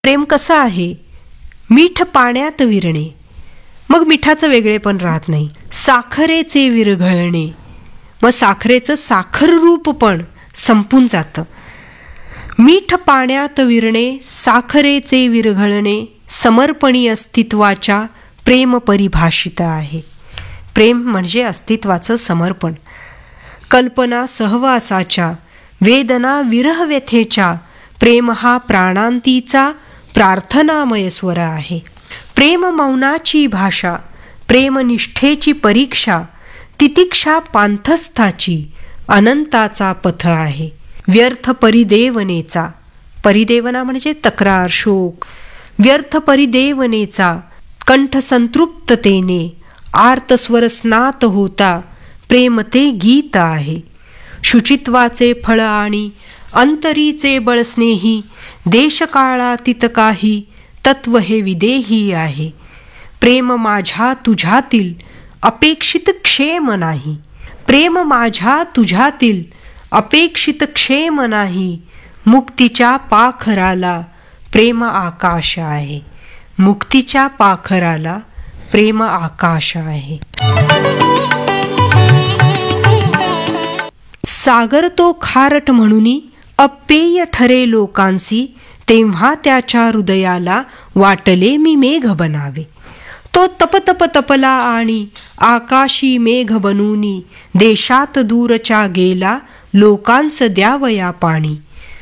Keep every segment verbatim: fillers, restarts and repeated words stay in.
प्रेम कसं आहे? मीठ पाण्यात विरणे, मग मिठाचं वेगळेपण राहत नाही. साखरेचे विरघळणे, मग साखरेचं साखर रूप पण संपून जातं. मीठ पाण्यात विरणे, साखरेचे विरघळणे समर्पणी अस्तित्वाच्या प्रेम परिभाषित आहे. प्रेम म्हणजे अस्तित्वाचं समर्पण. कल्पना सहवासाच्या, वेदना विरह व्यथेच्या, प्रेम हा प्राणांतीचा प्रार्थनामय स्वर आहे. प्रेम मौनाची भाषा, प्रेमनिष्ठेची परीक्षा, तितिक्षा पांथस्थाची, अनंताचा पथ आहे. व्यर्थ परिदेवनेचा, परिदेवना म्हणजे तक्रार, शोक, व्यर्थ परिदेवनेचा कंठ संतृप्ततेने आर्तस्वर स्नात होता प्रेम ते गीत आहे. शुचित्वाचे फळ आणि अंतरीचे बळस्नेही, देशकाळातीत काही तत्व हे विदेही आहे. प्रेम माझ्या तुझ्यातील अपेक्षित क्षेम नाही, प्रेम माझ्या तुझ्यातील अपेक्षित क्षेम नाही. मुक्तीच्या पाखराला प्रेम आकाश आहे, मुक्तीच्या पाखराला प्रेम आकाश आहे. सागर तो खारट म्हणूनी अपेय ठरे लोकांसी, तेव्हा त्याच्या हृदयाला वाटले मी मेघ बनावे. तो तपतप तपला आणि आकाशी मेघ बनूनी, देशात दूरच्या गेला लोकांस द्यावया पाणी.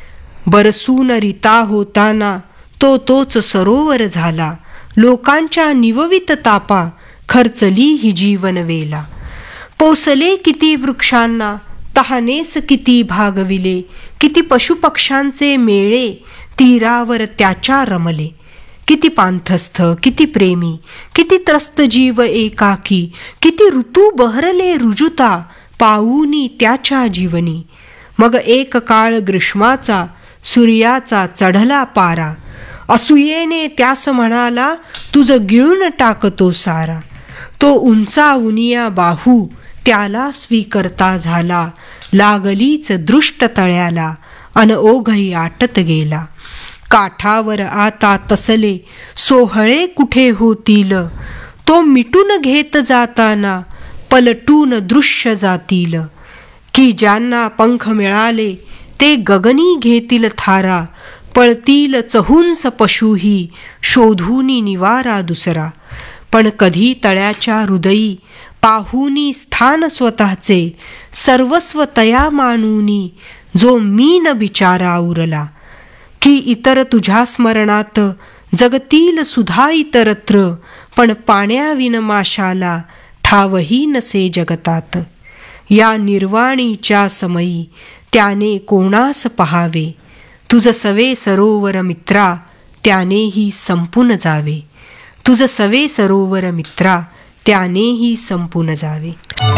बरसून रिता होताना तो तोच सरोवर झाला, लोकांच्या निववित तापा खर्चली ही जीवन वेला. पोसले किती वृक्षांना, तहानेस किती भागविले, किती पशुपक्ष्यांचे मेळे तीरावर त्याच्या रमले. किती पांथस्थ, किती प्रेमी, किती त्रस्त जीव एकाकी, किती ऋतू बहरले रुजुता पाऊनी त्याच्या जीवनी. मग एक काळ ग्रीष्माचा, सूर्याचा चढला पारा, असूयेने त्यास म्हणाला तुझं गिळून टाकतो सारा. तो उंचा उनिया बाहू त्याला स्वीकर्ता झाला, लागलीच दृष्ट तळ्याला अन ओघही आटत गेला. काठावर आता तसले सोहळे कुठे होतील, तो मिटून घेत जाताना पलटून दृश्य जातील. की ज्यांना पंख मिळाले ते गगनी घेतील थारा, पळतील चहुंस पशुही शोधूनी निवारा दुसरा. पण कधी तळ्याच्या हृदयी पाहुनी स्थान स्वतःचे, सर्वस्व तया मानूनी जो मी न बिचारा उरला. की इतर तुझ्या स्मरणात जगतील सुधा इतरत्र, पण पाण्याविन माशाला ठावही नसे जगतात. या निर्वाणीच्या समयी त्याने कोणास पहावे, तुझ सवे सरोवर मित्रा त्यानेही संपून जावे. तुझ सवे सरोवर मित्रा त्यानेही संपून जावे.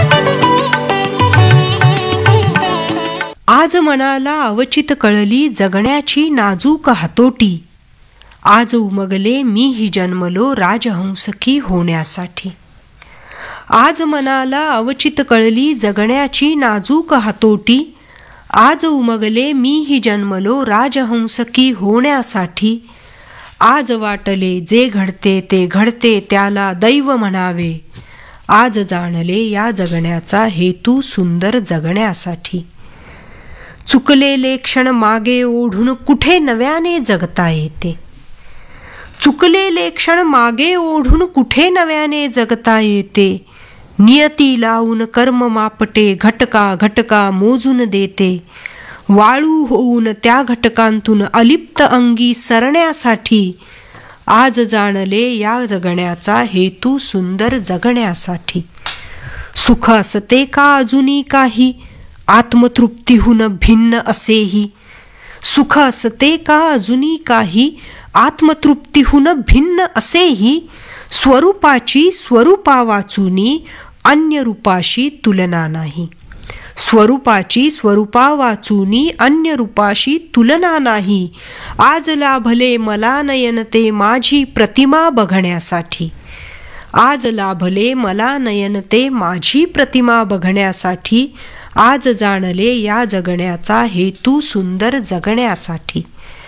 आज मनाला अवचित कळली जगण्याची नाजूक हातोटी, आज उमगले मी ही जन्मलो राजहंसकी होण्यासाठी. आज मनाला अवचित कळली जगण्याची नाजूक हातोटी, आज उमगले मी ही जन्मलो राजहंसकी होण्यासाठी. आज वाटले जे घडते ते घडते त्याला दैव म्हणावे, आज जाणले या जगण्याचा हेतू सुंदर जगण्यासाठी. चुकलेले क्षण मागे ओढून कुठे नव्याने जगता येते, चुकलेले क्षण मागे ओढून कुठे नव्याने जगता येते. नियती लावून कर्म मापटे घटका घटका मोजून देते, वाळू होऊन त्या घटकांतून अलिप्त अंगी सरण्यासाठी. आज जाणले या जगण्याचा हेतू सुंदर जगण्यासाठी. सुख असते का अजूनी काही आत्मतृप्तीहून भिन्न असेही, सुख असते का अजूनी काही आत्मतृप्तीहून भिन्न असेही. स्वरूपाची स्वरूपा वाचूनी अन्य रूपाशी तुलना नाही, स्वरूपाची स्वरूपा वाचूनी अन्य रूपाशी तुलना नाही. आज लाभले मला नयन ते माझी प्रतिमा बघण्यासाठी, आज लाभले मला नयन ते माझी प्रतिमा बघण्यासाठी. आज जाणले या जगण्याचा हेतू सुंदर जगण्यासाठी.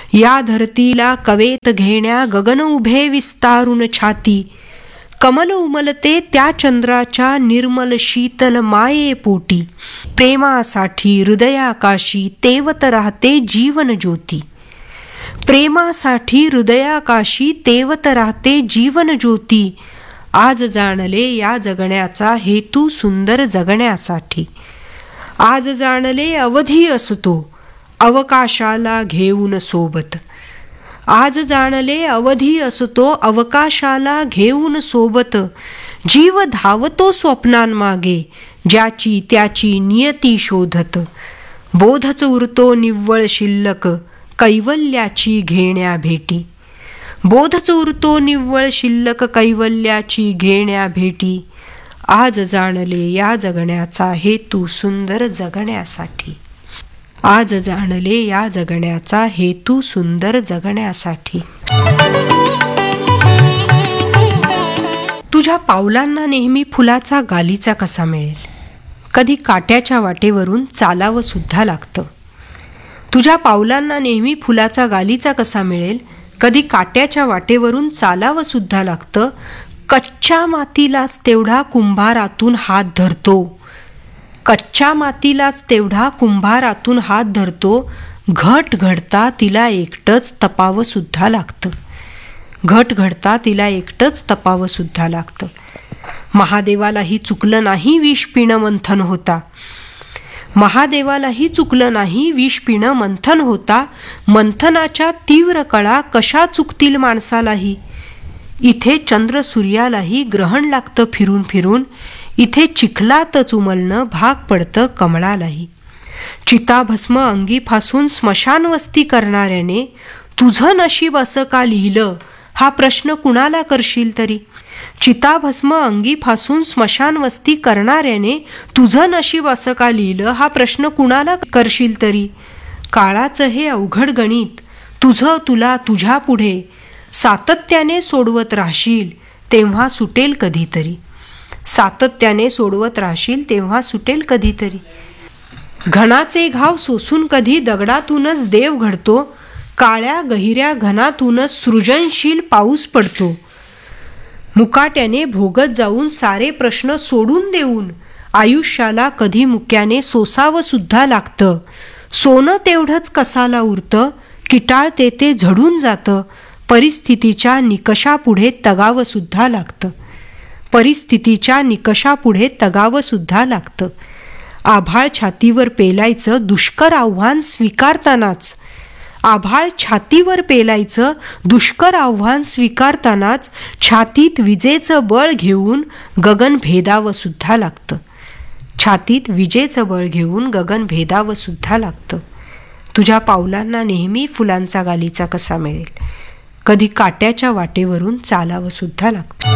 या धरतीला कवेत घेण्या गगन उभे विस्तारून छाती, कमल उमलते त्या चंद्राच्या निर्मल शीतल माये पोटी, प्रेमासाठी हृदयाकाशी तेवत राहते जीवन ज्योती, प्रेमासाठी हृदयाकाशी तेवत राहते जीवन ज्योती, आज जाणले या जगण्याचा हेतू सुंदर जगण्यासाठी, आज जाणले अवधी असतो अवकाशाला घेऊन सोबत, आज जाणले अवधी असतो अवकाशाला घेऊन सोबत, जीव धावतो स्वप्नांमागे ज्याची त्याची नियती शोधत, बोधच उरतो निव्वळ शिल्लक कैवल्याची घेण्या भेटी, बोधच उरतो निव्वळ शिल्लक कैवल्याची घेण्या भेटी, आज जाणले या जगण्याचा हेतू सुंदर जगण्यासाठी, आज जाणले या जगण्याचा हेतू सुंदर जगण्यासाठी. तुझ्या पावलांना नेहमी फुलाचा गालीचा कसा मिळेल, कधी काट्याच्या वाटेवरून चालावं सुद्धा लागतं. तुझ्या पावलांना नेहमी फुलाचा गालीचा कसा मिळेल, कधी काट्याच्या वाटेवरून चालावं सुद्धा लागतं. कच्च्या मातीलाच तेवढा कुंभारातून हात धरतो, कच्च्या मातीलाच तेवढा कुंभारातून हात धरतो. घट घडता तिला एकटंच तपावं सुद्धा लागतं, घट घडता तिला एकटंच तपावं सुद्धा लागतं. महादेवालाही चुकलं नाही विष पिणं मंथन होता, महादेवालाही चुकलं नाही विष पिणं मंथन होता. मंथनाच्या तीव्र कळा कशा चुकतील माणसालाही, इथे चंद्र सूर्यालाही ग्रहण लागतं फिरून फिरून, इथे चिखलातच उमलणं भाग पडतं कमळालाही. चिताभस्म अंगी फासून स्मशानवस्ती करणाऱ्याने तुझं नशीब असं का लिहिलं हा प्रश्न कुणाला करशील तरी. चिताभस्म अंगी फासून स्मशानवस्ती करणाऱ्याने तुझं नशीब असं का लिहिलं हा प्रश्न कुणाला करशील तरी. काळाचं हे अवघड गणित तुझं तुला तुझ्या पुढे सातत्याने सोडवत राहशील तेव्हा सुटेल कधीतरी, सातत्याने सोडवत राहशील तेव्हा सुटेल कधीतरी. घणाचे घाव सोसून कधी दगडातूनच देव घडतो, काळ्या गहिऱ्या घनातूनच सृजनशील पाऊस पडतो. मुकाट्याने भोगत जाऊन सारे प्रश्न सोडून देऊन आयुष्याला कधी मुक्याने सोसावं सुद्धा लागतं. सोनं तेवढंच कसाला उरतं, किटाळते ते झडून जातं. परिस्थितीच्या निकषापुढे तगावं सुद्धा लागतं, परिस्थितीच्या निकषापुढे तगावं सुद्धा लागतं. आभाळ छातीवर पेलायचं दुष्कर आव्हान स्वीकारतानाच, आभाळ छातीवर पेलायचं दुष्कर आव्हान स्वीकारतानाच छातीत विजेचं बळ घेऊन गगन भेदावं सुद्धा लागतं, छातीत विजेचं बळ घेऊन गगन भेदावं सुद्धा लागतं. तुझ्या पावलांना नेहमी फुलांचा गालीचा कसा मिळेल, कधी काट्याच्या वाटेवरून चालावं सुद्धा लागतं.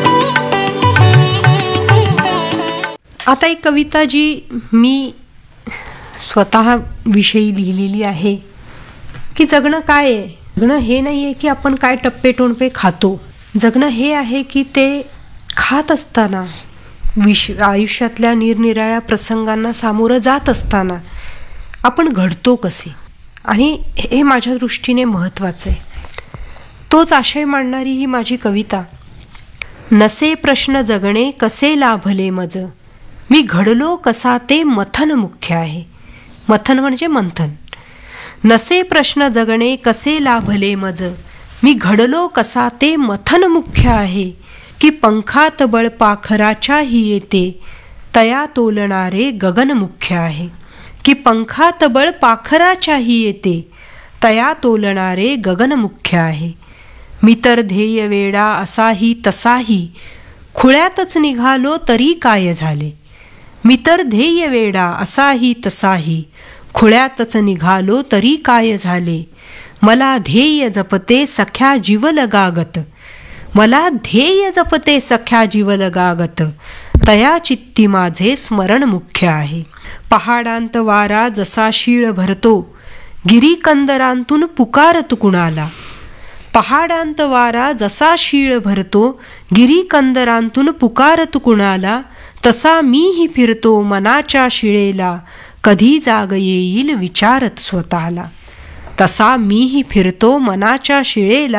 आता एक कविता जी मी स्वतः विषयी लिहिलेली आहे की जगणं काय आहे. जगणं हे नाही आहे की आपण काय टप्पे टोणपे खातो, जगणं हे आहे की ते खात असताना विश आयुष्यातल्या निरनिराळ्या प्रसंगांना सामोरं जात असताना आपण घडतो कसे, आणि हे माझ्या दृष्टीने महत्त्वाचं आहे. तोच आशय मांडणारी ही माझी कविता. नसे प्रश्न जगणे कसे लाभले मज, मी घडलो कसा ते मथन मुख्य आहे. मथन म्हणजे मंथन. नसे प्रश्न जगणे कसे लाभले मज, मी घडलो कसा ते मथन मुख्य आहे. की पंखात बळ पाखराच्याही येते, तया तोलणारे गगन मुख्य आहे. की पंखात बळ पाखराच्याही येते, तया तोलणारे गगन मुख्य आहे. मी तर ध्येय वेडा असाही तसाही, खुळ्यातच निघालो तरी काय झाले. मी तर ध्येय वेडा असाही तसाही, खुळ्यातच निघालो तरी काय झाले. मला ध्येय जपते सख्या जीवलगागत, मला ध्येय जपते सख्या जीवलगागत, तया चित्ती माझे स्मरण मुख्य आहे. पहाडांत वारा जसा शीळ भरतो, गिरीकंदरांतून पुकारत कुणाला. पहाडांत वारा जसा शीळ भरतो, गिरीकंदरांतून पुकारत कुणाला. तसा मीही फिरतो मनाच्या शिळेला, कधी जाग येईल विचारत स्वतःला. तसा मीही फिरतो मनाच्या शिळेला